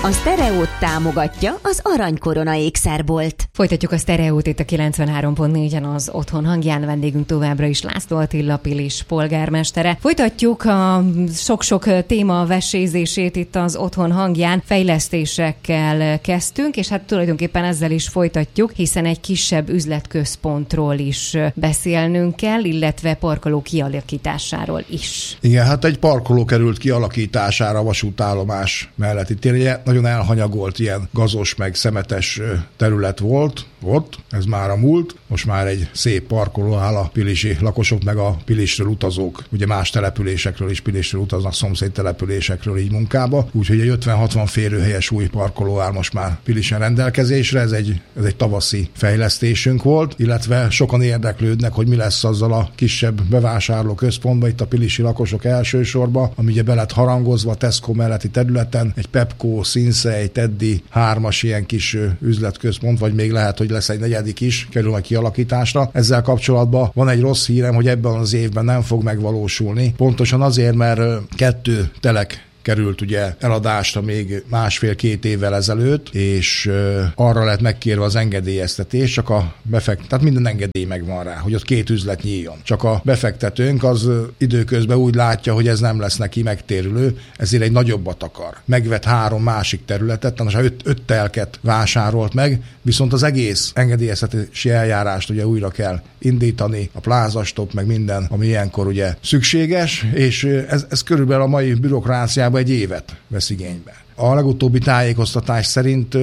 A Sztereót támogatja az Aranykorona ékszerbolt. Folytatjuk a Sztereót itt a 93.4-en az Otthon hangján. Vendégünk továbbra is László Attila, Pilis polgármestere. Folytatjuk a sok-sok téma vesézését itt az Otthon hangján. Fejlesztésekkel kezdtünk, és hát tulajdonképpen ezzel is folytatjuk, hiszen egy kisebb üzletközpontról is beszélnünk kell, illetve parkoló kialakításáról is. Igen, hát egy parkoló került kialakítására a vasútállomás mellett. Itt nagyon elhanyagolt ilyen gazos meg szemetes terület volt ott, ez már a múlt, most már egy szép parkoló áll a pilisi lakosok meg a Pilisről utazók, ugye más településekről is Pilisről utaznak, szomszéd településekről így munkába, úgyhogy egy 50-60 férőhelyes új parkoló áll most már Pilisen rendelkezésre, ez egy tavaszi fejlesztésünk volt, illetve sokan érdeklődnek, hogy mi lesz azzal a kisebb bevásárlóközpontban, itt a pilisi lakosok elsősorban, ami ugye be lett harangozva a Tesco melletti területen, egy Pepco, Sinsay, Teddy, 3-as ilyen kis üzletközpont, vagy még lehet, hogy lesz egy 4. is, kerül a kialakításra. Ezzel kapcsolatban van egy rossz hírem, hogy ebben az évben nem fog megvalósulni. Pontosan azért, mert 2 telek került ugye eladásra még 1,5-2 évvel ezelőtt, és arra lett megkérve az engedélyeztetés, csak tehát minden engedély megvan rá, hogy ott 2 üzlet nyíljon. Csak a befektetőnk az időközben úgy látja, hogy ez nem lesz neki megtérülő, ezért egy nagyobbat akar. Megvett 3 másik területet, tehát 5 telket vásárolt meg, viszont az egész engedélyeztetési eljárást ugye újra kell indítani, a plázastop, meg minden, ami ilyenkor ugye szükséges, és ez körülbelül a mai bürokráciában egy évet vesz igénybe. A legutóbbi tájékoztatás szerint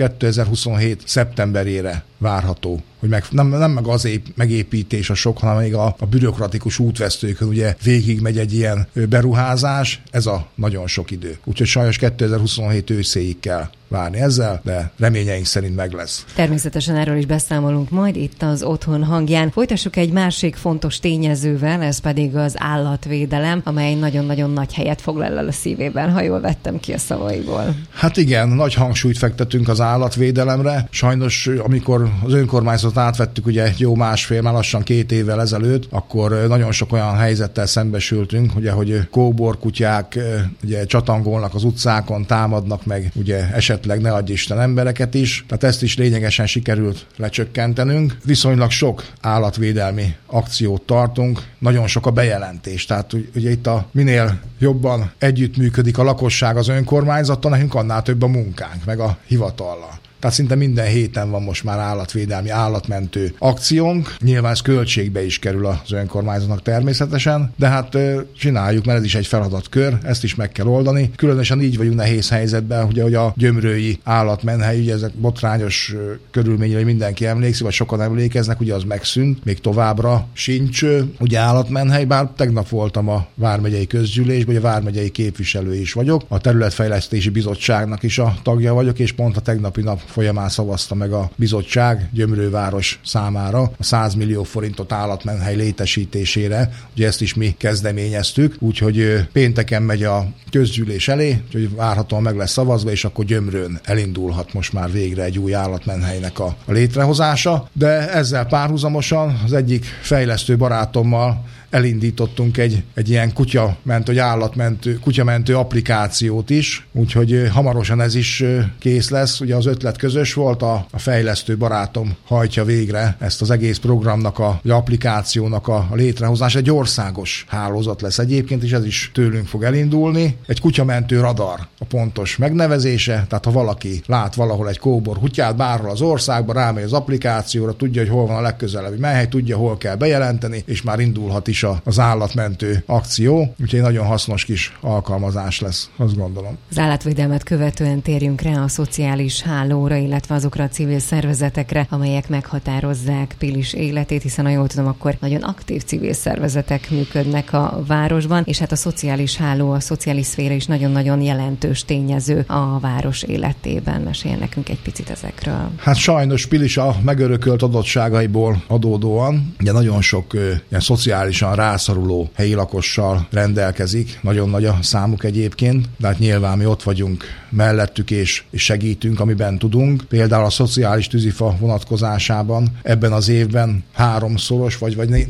2027. szeptemberére várható, hogy nem meg az megépítés a sok, hanem még a bürokratikus útvesztőkön ugye végig megy egy ilyen beruházás, ez a nagyon sok idő. Úgyhogy sajnos 2027 őszéig kell várni ezzel, de reményeink szerint meg lesz. Természetesen erről is beszámolunk majd itt az Otthon hangján. Folytassuk egy másik fontos tényezővel, ez pedig az állatvédelem, amely nagyon-nagyon nagy helyet foglal el a szívében, ha jól vettem ki a szavaiból. Hát igen, nagy hangsúlyt fektetünk az állatvédelemre. Sajnos, amikor az önkormányzatot átvettük ugye egy jó 1,5, már lassan 2 évvel ezelőtt, akkor nagyon sok olyan helyzettel szembesültünk, ugye, hogy kóborkutyák ugye csatangolnak az utcákon, támadnak meg ugye esetleg ne adj Isten embereket is. Tehát ezt is lényegesen sikerült lecsökkentenünk. Viszonylag sok állatvédelmi akciót tartunk, nagyon sok a bejelentés. Tehát ugye itt minél jobban együttműködik a lakosság az önkormányzattal, nekünk annál több a munkánk, meg a hivatallal. Tehát szinte minden héten van most már állatvédelmi, állatmentő akciónk. Nyilván ez költségbe is kerül az önkormányzatnak természetesen, de hát csináljuk, mert ez is egy feladatkör, ezt is meg kell oldani. Különösen így vagyunk nehéz helyzetben, ugye, hogy a gyömrői állatmenhely, ugye ezek botrányos körülményre, hogy mindenki emlékszik, vagy sokan emlékeznek, ugye az megszűnt, még továbbra sincs ugye állatmenhely, bár tegnap voltam a Vármegyei Közgyűlésben, ugye a vármegyei képviselő is vagyok, a Területfejlesztési Bizottságnak is a tagja vagyok, és pont a tegnapi nap folyamán szavazta meg a bizottság Gyömrőváros számára a 100 millió forintot állatmenhely létesítésére. Ugye ezt is mi kezdeményeztük, úgyhogy pénteken megy a közgyűlés elé, úgyhogy várhatóan meg lesz szavazva, és akkor Gyömrőn elindulhat most már végre egy új állatmenhelynek a létrehozása. De ezzel párhuzamosan az egyik fejlesztő barátommal elindítottunk egy ilyen kutyamentő applikációt is, úgyhogy hamarosan ez is kész lesz. Ugye az ötlet közös volt, a fejlesztő barátom hajtja végre ezt az egész programnak, az applikációnak a létrehozás. Egy országos hálózat lesz egyébként, és ez is tőlünk fog elindulni. Egy kutyamentő radar a pontos megnevezése, tehát ha valaki lát valahol egy kóbor kutyát bárhol az országban, rámegy az applikációra, tudja, hogy hol van a legközelebbi menhely, tudja, hol kell bejelenteni, és már indulhat is az állatmentő akció, úgyhogy nagyon hasznos kis alkalmazás lesz, azt gondolom. Az állatvédelmet követően térjünk rá a szociális hálóra, illetve azokra a civil szervezetekre, amelyek meghatározzák Pilis életét, hiszen ha jól tudom, akkor nagyon aktív civil szervezetek működnek a városban, és hát a szociális háló, a szociális szféra is nagyon-nagyon jelentős tényező a város életében. Mesélj nekünk egy picit ezekről. Hát sajnos Pilis a megörökölt adottságaiból adódóan, ugye nagyon sok ilyen szociálisan olyan rászoruló helyi lakossal rendelkezik, nagyon nagy a számuk egyébként, de hát nyilván mi ott vagyunk mellettük és segítünk, amiben tudunk. Például a szociális tűzifa vonatkozásában ebben az évben 3-szoros vagy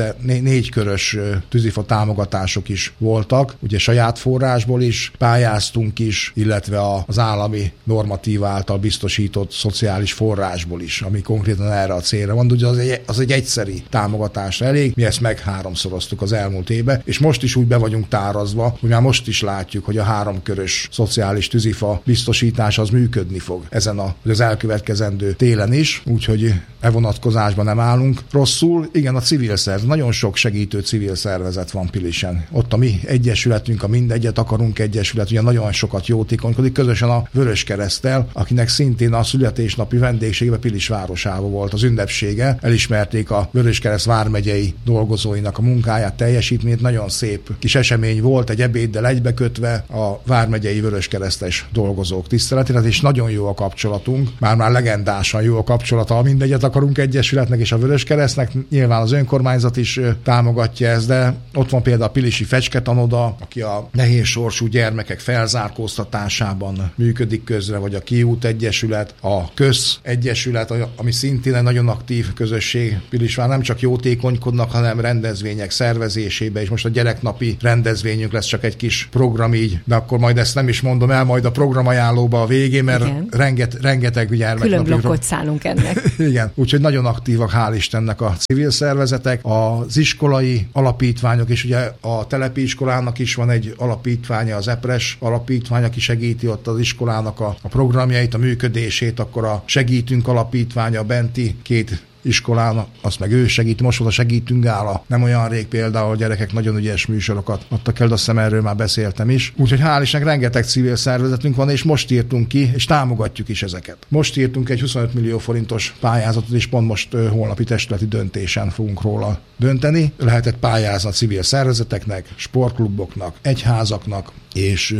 4 körös tűzifa támogatások is voltak. Ugye saját forrásból is pályáztunk is, illetve az állami normatíva által biztosított szociális forrásból is, ami konkrétan erre a célra van. Ugye az egy egyszeri támogatásra elég, mi ezt meg 3-szoroztuk az elmúlt évben, és most is úgy be vagyunk tárazva, hogy már most is látjuk, hogy a 3 körös szociális tűzifa biztosítás az működni fog ezen az elkövetkezendő télen is, úgyhogy e vonatkozásban nem állunk rosszul. Igen, a civil szervezet, nagyon sok segítő civil szervezet van Pilisen. Ott a mi egyesületünk, a Mindegyet akarunk egyesület, ugye nagyon sokat jótékonykodik, közösen a Vöröskereszttel, akinek szintén a születésnapi vendégségében Pilis városában volt az ünnepsége. Elismerték a Vöröskereszt vármegyei dolgozóinak a munkáját, teljesítményét. Nagyon szép kis esemény volt, egy ebéddel egybekötve a vármegyei vöröskeresztes dolgozók tiszteletére, és nagyon jó a kapcsolatunk. Már legendásan jó a kapcsolata a Mindegyet akarunk egyesületnek és a Vöröskeresztnek. Nyilván az önkormányzat is támogatja ezt, de ott van például a pilisi fecsketanoda, aki a nehéz sorsú gyermekek felzárkóztatásában működik közre, vagy a Kiút Egyesület, a Köz Egyesület, ami szintén egy nagyon aktív közösség. Pilisvár nem csak jótékonykodnak, hanem rendezvények szervezésébe, és most a gyereknapi rendezvényünk lesz, csak egy kis program így, de akkor majd ezt nem is mondom el, majd a programajánlóba a végén, mert rengeteg gyermeknapi. Külön blokkot szállunk ennek. Igen, úgyhogy nagyon aktívak, hál' Istennek a civil szervezetek, az iskolai alapítványok, és ugye a telepi iskolának is van egy alapítványa, az EPRES alapítvány, aki segíti ott az iskolának a programjait, a működését, akkor a Segítünk alapítványa, a benti 2 iskolának, azt meg ő segít, most volt a Segítünk gála, nem olyan rég például, a gyerekek nagyon ügyes műsorokat adtak el, de azt hiszem erről már beszéltem is. Úgyhogy hál' Istennek rengeteg civil szervezetünk van, és most írtunk ki, és támogatjuk is ezeket. Most írtunk egy 25 millió forintos pályázatot, és pont most holnapi testületi döntésen fogunk róla dönteni. Lehetett pályázni a civil szervezeteknek, sportkluboknak, egyházaknak, és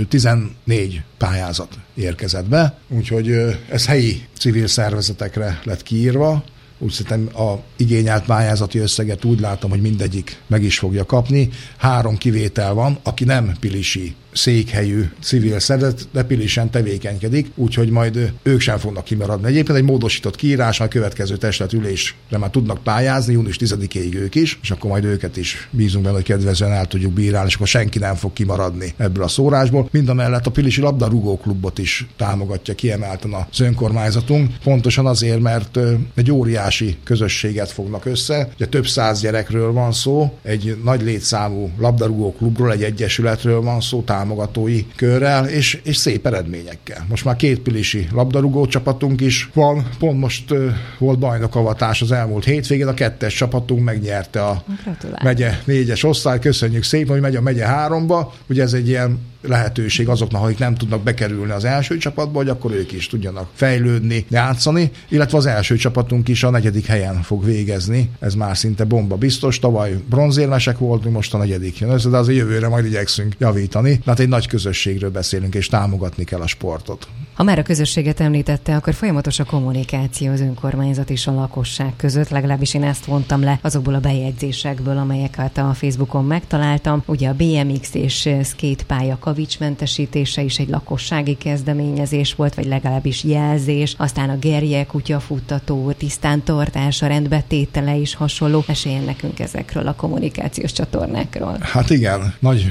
14 pályázat érkezett be, úgyhogy ez helyi civil szervezetekre lett kiírva. Úgy szerintem a igényelt pályázati összeget úgy látom, hogy mindegyik meg is fogja kapni. 3 kivétel van, aki nem pilisi székhelyű civil szervezet, de Pilisen tevékenykedik, úgyhogy majd ők sem fognak kimaradni. Egyébként egy módosított kiírás, a következő testületülésre már tudnak pályázni, június 10-ig ők is, és akkor majd őket is bízunk benne, hogy kedvezően el tudjuk bírálni, és akkor senki nem fog kimaradni ebből a szórásból. Mindamellett a pilisi labdarúgó klubot is támogatja kiemelten az önkormányzatunk, pontosan azért, mert egy óriási közösséget fognak össze. Ugye több 100 gyerekről van szó, egy nagy létszámú labdarúgó klubról, egy egyesületről van szó, támogatói körrel, és szép eredményekkel. Most már 2 pilisi labdarúgó csapatunk is van. Pont most volt bajnokavatás az elmúlt hétvégén, a 2-es csapatunk megnyerte a megye 4-es osztály. Köszönjük szépen, hogy megy a megye 3-ba. Ugye ez egy ilyen lehetőség azoknak, akik nem tudnak bekerülni az első csapatba, hogy akkor ők is tudjanak fejlődni, játszani, illetve az első csapatunk is a 4. helyen fog végezni. Ez már szinte bomba biztos. Tavaly bronzérmesek voltunk, most a 4. jön össze, de azért jövőre majd igyekszünk javítani. Hát egy nagy közösségről beszélünk, és támogatni kell a sportot. Ha már a közösséget említette, akkor folyamatos a kommunikáció az önkormányzat és a lakosság között, legalábbis én ezt vontam le azokból a bejegyzésekből, amelyeket a Facebookon megtaláltam. Ugye a BMX és skate pálya kavicsmentesítése is egy lakossági kezdeményezés volt, vagy legalábbis jelzés, aztán a gerje kutyafuttató tisztántartása, rendbetétele is hasonló. Meséljen nekünk ezekről a kommunikációs csatornákról. Hát igen,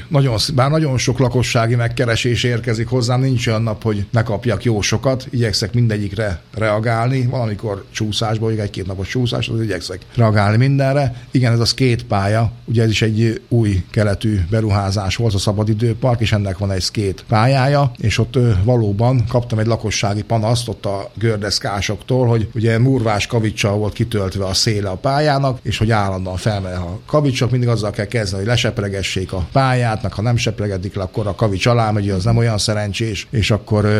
nagyon sok lakossági megkeresés érkezik hozzám, nincs olyan nap, hogy ne kapjak jó sokat, igyekszek mindegyikre reagálni, valamikor csúszásból, 1-2 napos csúszás, az igyekszek reagálni mindenre. Igen, ez a skate pálya, ugye ez is egy új keletű beruházás volt, a Szabadidőpark, és ennek van egy skate pályája, és ott valóban kaptam egy lakossági panaszt ott a gördeszkásoktól, hogy ugye murvás kavicsal volt kitöltve a széle a pályának, és hogy állandóan felmegy a kavicsok, mindig azzal kell kezdeni, hogy lesepregessék a pályát, ha nem sepregedik le, akkor a kavics alá megy, az nem olyan szerencsés, és akkor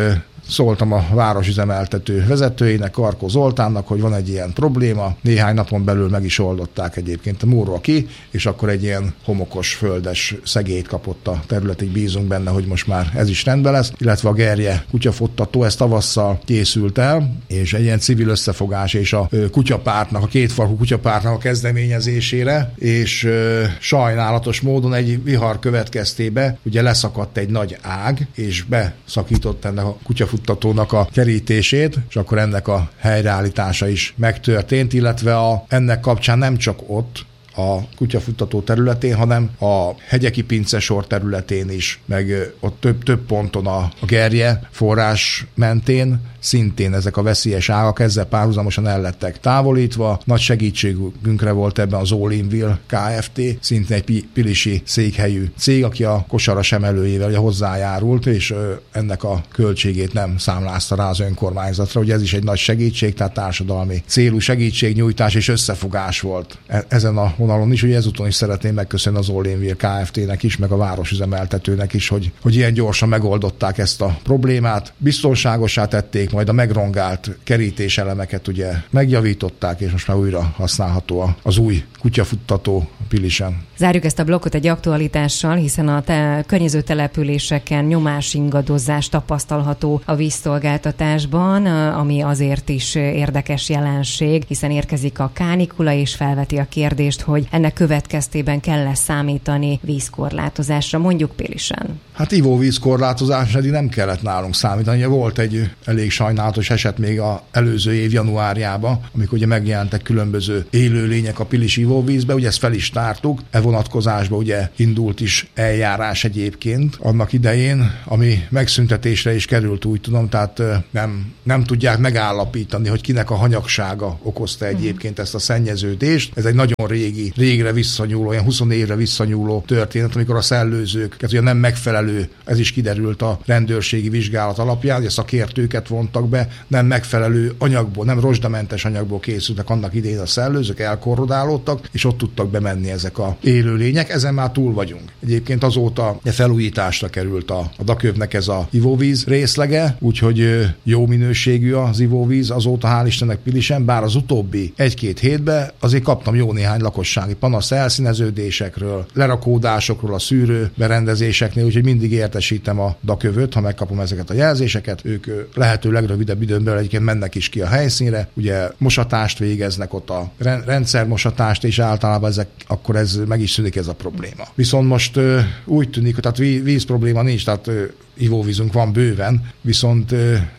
szóltam a városüzemeltető vezetőjének, Karkó Zoltánnak, hogy van egy ilyen probléma. Néhány napon belül meg is oldották egyébként a múrról ki, és akkor egy ilyen homokos, földes szegélyt kapott a területig, bízunk benne, hogy most már ez is rendben lesz, illetve a Gerje kutyafuttató, ez tavasszal készült el, és egy ilyen civil összefogás és a kutyapártnak, a kétfarkú kutyapártnak a kezdeményezésére, és sajnálatos módon egy vihar következtében ugye leszakadt egy nagy ág, és beszakított ennek a kutyafuttatónak a kerítését, és akkor ennek a helyreállítása is megtörtént, illetve ennek kapcsán nem csak ott, a kutyafuttató területén, hanem a Hegyeki pincesor területén is, meg ott több ponton a Gerje forrás mentén szintén ezek a veszélyes ágak ezzel párhuzamosan el lettek távolítva. Nagy segítségünkre volt ebben az All Inville Kft., szintén egy pilisi székhelyű cég, aki a kosaras emelőjével hozzájárult, és ennek a költségét nem számlázta rá az önkormányzatra. Ugye ez is egy nagy segítség, tehát társadalmi célú segítségnyújtás és összefogás volt ezen a vonalon is. Ugye ezúton is szeretném megköszönni az All Inville Kft.-nek is, meg a városüzemeltetőnek is, hogy ilyen gyorsan megoldották ezt a problémát. Biztonságosá tették, majd a megrongált kerítéselemeket ugye megjavították, és most már újra használható az új kutyafuttató Pilisen. Zárjuk ezt a blokkot egy aktualitással, hiszen a környező településeken nyomásingadozás tapasztalható a vízszolgáltatásban, ami azért is érdekes jelenség, hiszen érkezik a kánikula, és felveti a kérdést, hogy ennek következtében kell számítani vízkorlátozásra, mondjuk Pilisen. Hát ivóvízkorlátozásra nem kellett nálunk számítani. Volt egy elég sajnálatos eset még az előző év januárjában, amikor ugye megjelentek különböző élőlények a pilisi ivóvízbe, ugye ezt fel is tártuk. E vonatkozásban ugye indult is eljárás egyébként annak idején, ami megszüntetésre is került, úgy tudom, tehát nem tudják megállapítani, hogy kinek a hanyagsága okozta egyébként ezt a szennyeződést. Ez egy nagyon régre visszanyúló, olyan 20 évre visszanyúló történet, amikor a szellőzőket ugye nem megfelelő, ez is kiderült a rendőrségi vizsgálat alapján, hogy a szakértőket vontak be, nem megfelelő anyagból, nem rozsdamentes anyagból készültek annak idején a szellőzők, elkorrodálódtak, és ott tudtak bemenni ezek a élőlények. Ezen már túl vagyunk. Egyébként azóta felújításra került a Dakövnek ez a ivóvíz részlege, úgyhogy jó minőségű az ivóvíz azóta, hál' Istennek Pilisen, bár az utóbbi 1-2 hétben azért kaptam jó néhány lakossági panaszt elszíneződésekről, lerakódásokról, a szűrő berendezéseknél, úgyhogy mindig értesítem a Dakövöt, ha megkapom ezeket a jelzéseket. Ők lehető legrövidebb időn belül egyébként mennek is ki a helyszínre, ugye mosatást végeznek ott, a rendszermosatást, és általában akkor ez meg is szűnik ez a probléma. Viszont most úgy tűnik, hogy tehát víz probléma nincs, tehát ivóvízünk van bőven, viszont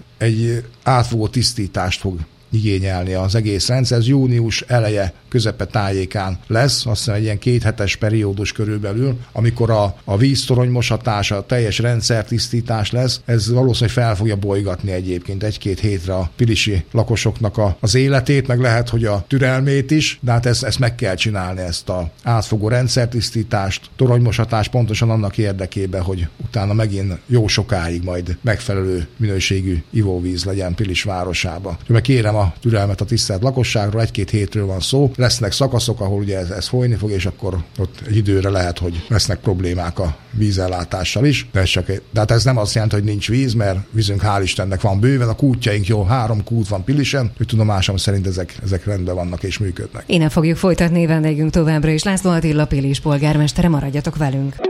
egy átfogó tisztítást fog igényelni az egész rendszer. Ez június eleje, közepe tájékán lesz, azt hiszem egy ilyen 2 hetes periódus körülbelül, amikor a víztoronymosatása, a teljes rendszertisztítás lesz. Ez valószínűleg fel fogja bolygatni egyébként 1-2 hétre a pilisi lakosoknak az életét, meg lehet, hogy a türelmét is, de hát ezt meg kell csinálni, ezt az átfogó rendszertisztítást, toronymosatást pontosan annak érdekében, hogy utána megint jó sokáig majd megfelelő minőségű ivóvíz legyen Pilis városába. Úgyhogy kérem a türelmet a tisztelt lakosságról, 1-2 hétről van szó. Lesznek szakaszok, ahol ugye ez folyni fog, és akkor ott egy időre lehet, hogy lesznek problémák a vízellátással is. De hát ez nem azt jelenti, hogy nincs víz, mert vízünk hál' Istennek van bőven, a kútjaink jó, 3 kút van Pilisen, hogy tudomásom szerint ezek rendben vannak és működnek. Innen fogjuk folytatni, vendégünk továbbra is László Attila, Pilis polgármestere, maradjatok velünk.